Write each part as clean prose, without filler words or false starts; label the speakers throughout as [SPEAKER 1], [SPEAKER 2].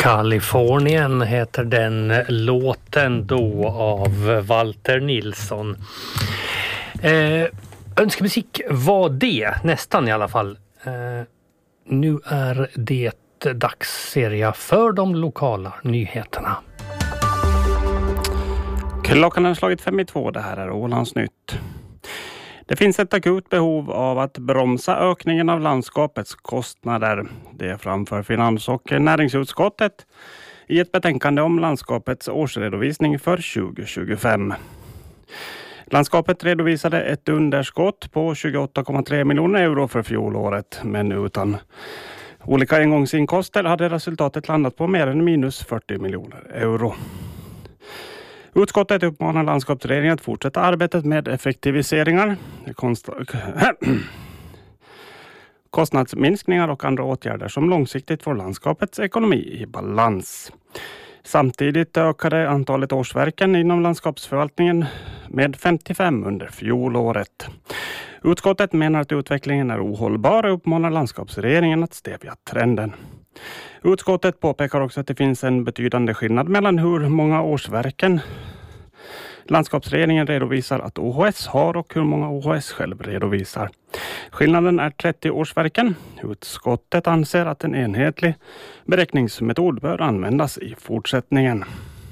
[SPEAKER 1] Kalifornien heter den låten då av Walter Nilsson. Önskemusik var det, nästan i alla fall. Nu är det dagsserie för de lokala nyheterna.
[SPEAKER 2] Klockan har slagit 5:02, det här är Ålandsnytt. Det finns ett akut behov av att bromsa ökningen av landskapets kostnader. Det framför finans- och näringsutskottet i ett betänkande om landskapets årsredovisning för 2025. Landskapet redovisade ett underskott på 28,3 miljoner euro för fjolåret, men utan olika engångsinkomster hade resultatet landat på mer än minus 40 miljoner euro. Utskottet uppmanar landskapsregeringen att fortsätta arbetet med effektiviseringar, kostnadsminskningar och andra åtgärder som långsiktigt får landskapets ekonomi i balans. Samtidigt ökade antalet årsverken inom landskapsförvaltningen med 55 under fjolåret. Utskottet menar att utvecklingen är ohållbar och uppmanar landskapsregeringen att stävja trenden. Utskottet påpekar också att det finns en betydande skillnad mellan hur många årsverken landskapsregeringen redovisar att OHS har och hur många OHS själv redovisar. Skillnaden är 30 årsverken. Utskottet anser att en enhetlig beräkningsmetod bör användas i fortsättningen.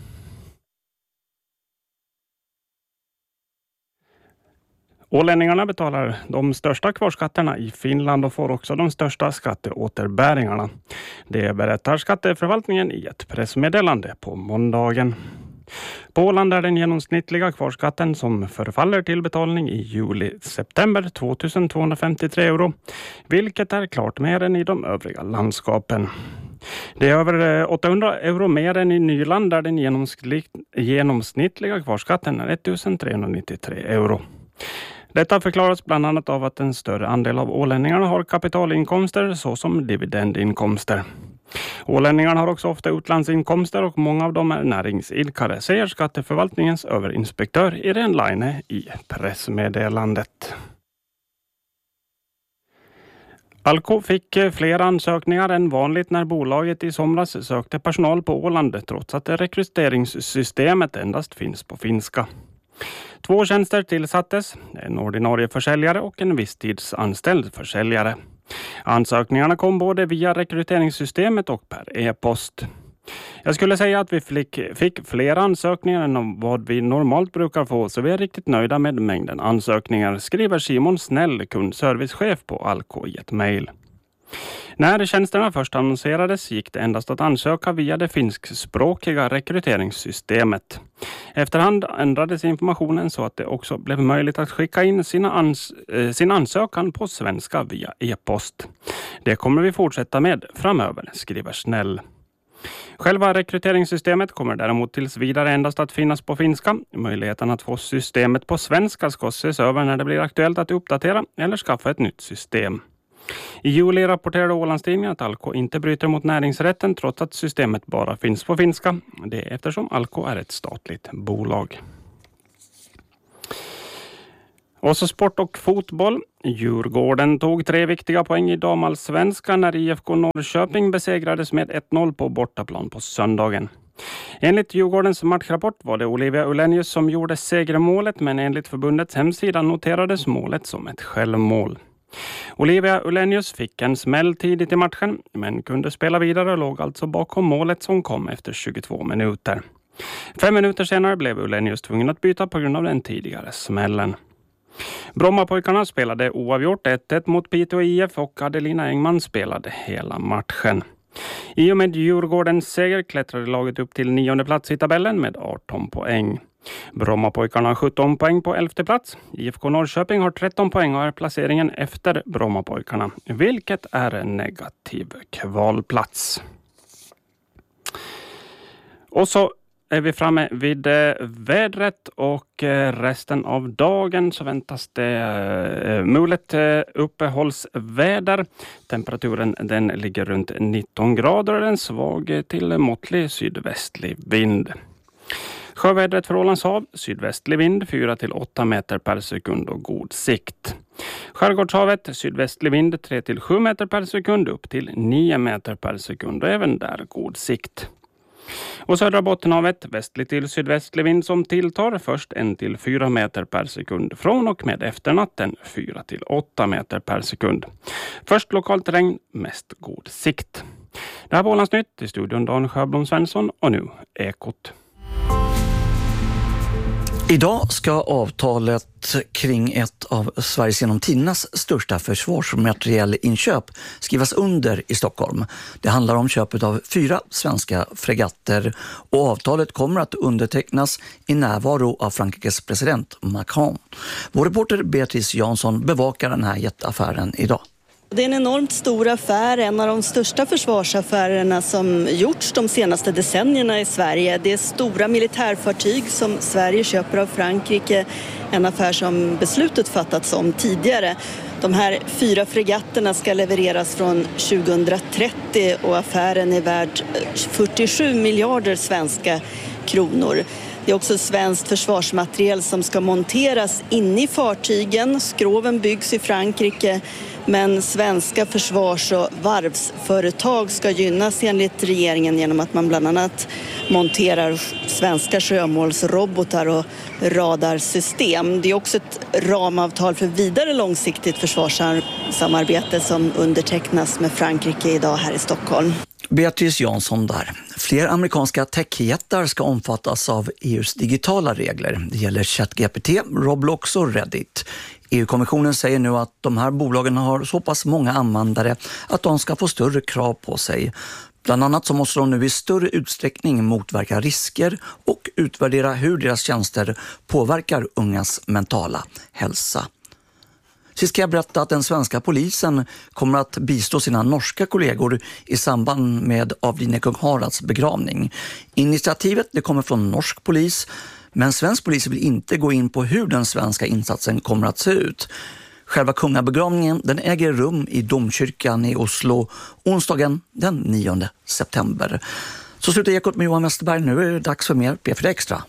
[SPEAKER 2] Ålänningarna betalar de största kvarskatterna i Finland och får också de största skatteåterbäringarna. Det berättar skatteförvaltningen i ett pressmeddelande på måndagen. På Åland är den genomsnittliga kvarskatten som förfaller till betalning i juli-september 2253 euro, vilket är klart mer än i de övriga landskapen. Det är över 800 euro mer än i Nyland där den genomsnittliga kvarskatten är 1393 euro. Detta förklaras bland annat av att en större andel av ålänningarna har kapitalinkomster såsom dividendinkomster. Ålänningarna har också ofta utlandsinkomster och många av dem är näringsidkare, säger skatteförvaltningens överinspektör Irene Laine i pressmeddelandet. Alko fick fler ansökningar än vanligt när bolaget i somras sökte personal på Åland trots att rekryteringssystemet endast finns på finska. 2 tjänster tillsattes, en ordinarie försäljare och en visstidsanställd försäljare. Ansökningarna kom både via rekryteringssystemet och per e-post. Jag skulle säga att vi fick fler ansökningar än vad vi normalt brukar få, så vi är riktigt nöjda med mängden ansökningar, skriver Simon Snäll, kundservicechef på Alko i ett mejl. När tjänsterna först annonserades gick det endast att ansöka via det finskspråkiga rekryteringssystemet. Efterhand ändrades informationen så att det också blev möjligt att skicka in sin ansökan på svenska via e-post. Det kommer vi fortsätta med framöver, skriver Snäll. Själva rekryteringssystemet kommer däremot tills vidare endast att finnas på finska. Möjligheten att få systemet på svenska ska ses över när det blir aktuellt att uppdatera eller skaffa ett nytt system. I juli rapporterade Ålandstidningen att Alko inte bryter mot näringsrätten trots att systemet bara finns på finska. Det är eftersom Alko är ett statligt bolag. Och så sport och fotboll. Djurgården tog 3 viktiga poäng i damallsvenskan när IFK Norrköping besegrades med 1-0 på bortaplan på söndagen. Enligt Djurgårdens matchrapport var det Olivia Ulenius som gjorde segermålet, men enligt förbundets hemsida noterades målet som ett självmål. Olivia Ulenius fick en smäll tidigt i matchen men kunde spela vidare och låg alltså bakom målet som kom efter 22 minuter. 5 minuter senare blev Ulenius tvungen att byta på grund av den tidigare smällen. Brommapojkarna spelade oavgjort 1-1 mot Piteå IF och Adelina Engman spelade hela matchen. I och med Djurgårdens seger klättrade laget upp till 9:e plats i tabellen med 18 poäng. Brommapojkarna har 17 poäng på 11:e plats. IFK Norrköping har 13 poäng och är placeringen efter Brommapojkarna, vilket är en negativ kvalplats. Och så är vi framme vid vädret och resten av dagen så väntas det mulet uppehållsväder. Temperaturen den ligger runt 19 grader och en svag till måttlig sydvästlig vind. Sjövädret för Ålands hav, sydvästlig vind 4-8 meter per sekund och god sikt. Skärgårdshavet, sydvästlig vind 3-7 meter per sekund upp till 9 meter per sekund och även där god sikt. Och södra Bottenhavet, västlig till sydvästlig vind som tilltar först 1-4 meter per sekund från och med efternatten 4-8 meter per sekund. Först lokalt regn, mest god sikt. Det här var Ålandsnytt i studion Dan Sjöblom Svensson och nu Ekot.
[SPEAKER 3] Idag ska avtalet kring ett av Sveriges genom tidernas största försvarsmaterielinköp skrivas under i Stockholm. Det handlar om köpet av 4 svenska fregatter och avtalet kommer att undertecknas i närvaro av Frankrikes president Macron. Vår reporter Beatrice Jansson bevakar den här jätteaffären idag.
[SPEAKER 4] Det är en enormt stor affär, en av de största försvarsaffärerna som gjorts de senaste decennierna i Sverige. Det är stora militärfartyg som Sverige köper av Frankrike, en affär som beslutet fattats om tidigare. De här 4 fregatterna ska levereras från 2030 och affären är värd 47 miljarder svenska kronor. Det är också svenskt försvarsmateriel som ska monteras in i fartygen. Skroven byggs i Frankrike. Men svenska försvars- och varvsföretag ska gynnas enligt regeringen genom att man bland annat monterar svenska sjömålsrobotar och radarsystem. Det är också ett ramavtal för vidare långsiktigt försvarssamarbete som undertecknas med Frankrike idag här i Stockholm.
[SPEAKER 3] Beatrice Jansson där. Fler amerikanska techjättar ska omfattas av EUs digitala regler. Det gäller ChatGPT, Roblox och Reddit. EU-kommissionen säger nu att de här bolagen har så pass många användare att de ska få större krav på sig. Bland annat så måste de nu i större utsträckning motverka risker och utvärdera hur deras tjänster påverkar ungas mentala hälsa. Sist ska jag berätta att den svenska polisen kommer att bistå sina norska kollegor i samband med avlidne kung Haralds begravning. Initiativet det kommer från norsk polis, men svensk polis vill inte gå in på hur den svenska insatsen kommer att se ut. Själva kungabegravningen den äger rum i domkyrkan i Oslo onsdagen den 9 september. Så slutar Ekot med Johan Westerberg. Nu är det dags för mer P4 Extra.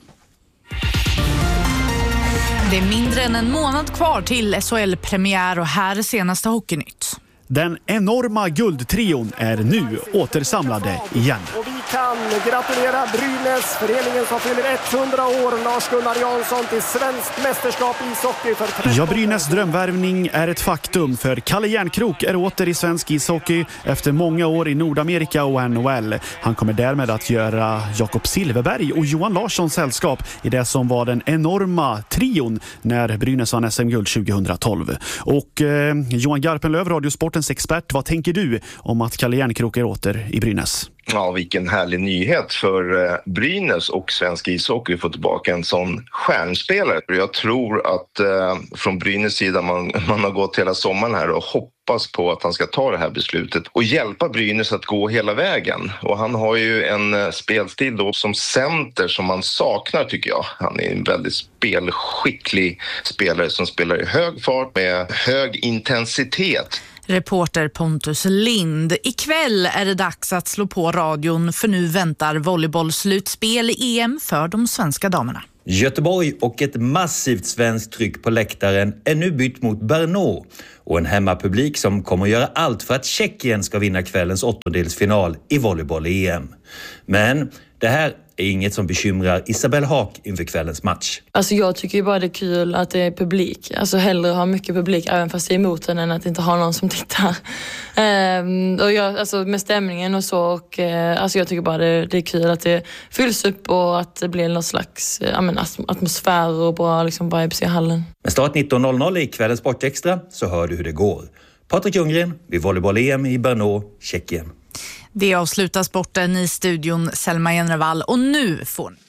[SPEAKER 5] Det är mindre än en månad kvar till SHL-premiär och här är senaste Hockeynytt.
[SPEAKER 6] Den enorma guldtrion är nu återsamlade igen.
[SPEAKER 7] Och vi kan gratulera Brynäs, föreningen som fyller 100 år, Lars-Gunnar Jansson, till svenskt mästerskap i ishockey för 13 år.
[SPEAKER 6] Ja, Brynäs drömvärvning är ett faktum, för Kalle Järnkrok är åter i svensk ishockey efter många år i Nordamerika och NHL. Han kommer därmed att göra Jakob Silverberg och Johan Larssons sällskap i det som var den enorma trion när Brynäs vann SM-guld 2012. Och Johan Garpenlöv, Radiosportens expert, vad tänker du om att Kalle Järnkrok är åter i Brynäs?
[SPEAKER 8] Ja, vilken härlig nyhet för Brynäs och svensk ishockey att få tillbaka en sån stjärnspelare. Jag tror att från Brynäs sida man har gått hela sommaren här och hoppas på att han ska ta det här beslutet och hjälpa Brynäs att gå hela vägen. Och han har ju en spelstil då som center som man saknar, tycker jag. Han är en väldigt spelskicklig spelare som spelar i hög fart med hög intensitet.
[SPEAKER 5] Reporter Pontus Lind. Ikväll är det dags att slå på radion för nu väntar volleybollslutspel i EM för de svenska damerna.
[SPEAKER 9] Göteborg och ett massivt svenskt tryck på läktaren är nu bytt mot Brno och en hemmapublik som kommer att göra allt för att Tjeckien ska vinna kvällens åttondelsfinal i volleyboll-EM. Men det här är inget som bekymrar Isabelle Haak inför kvällens match.
[SPEAKER 10] Alltså jag tycker ju bara det är kul att det är publik. Alltså hellre ha mycket publik även fast det är emot den än att inte ha någon som tittar. Och jag, alltså med stämningen och så. Och, alltså jag tycker bara det är kul att det fylls upp och att det blir någon slags atmosfär och bra liksom, vibes i hallen.
[SPEAKER 9] Med start 19.00 i kvällens Sportextra så hör du hur det går. Patrik Ljunggren vid volleyboll-EM i Brno, Tjeckien.
[SPEAKER 5] Det avslutar sporten i studion Selma Jenrevall och nu får ni.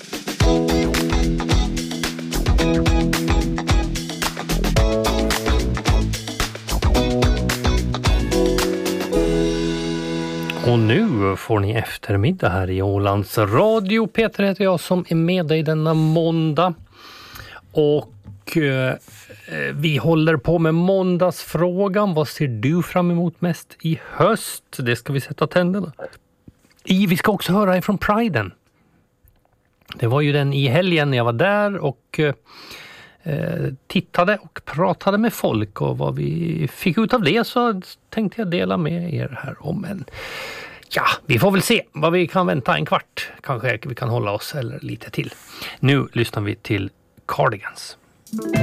[SPEAKER 1] Och nu får ni eftermiddag här i Ålands Radio. Peter heter jag som är med dig denna måndag. Och vi håller på med måndagsfrågan. Vad ser du fram emot mest i höst? Det ska vi sätta tänderna i. Vi ska också höra ifrån Priden. Det var ju den i helgen när jag var där och tittade och pratade med folk, och vad vi fick ut av det så tänkte jag dela med er här om en... Ja, vi får väl se vad vi kan vänta, en kvart kanske vi kan hålla oss eller lite till. Nu lyssnar vi till Cardigans.